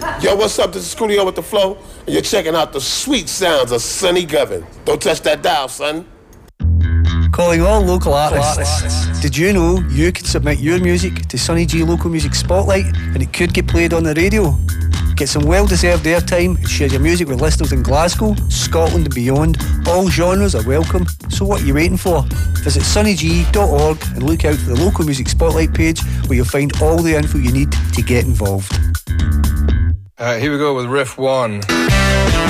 Yo, what's up? This is Coolio with the Flow, and you're checking out the sweet sounds of Sonny Govin. Don't touch that dial, son. Calling all local artists. Did you know you could submit your music to Sonny G Local Music Spotlight and it could get played on the radio? Get some well-deserved airtime and share your music with listeners in Glasgow, Scotland and beyond. All genres are welcome, so what are you waiting for? Visit sonnyg.org and look out for the Local Music Spotlight page where you'll find all the info you need to get involved. Here we go with riff 1.